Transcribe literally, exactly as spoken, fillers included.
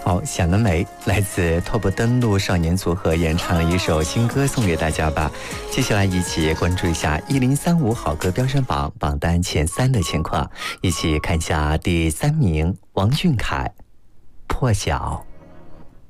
好，想得美，来自拓扑登陆少年组合演唱的一首新歌送给大家吧。接下来一起关注一下一零三五好歌飙升榜榜单前三的情况，一起看一下第三名王俊凯，破晓。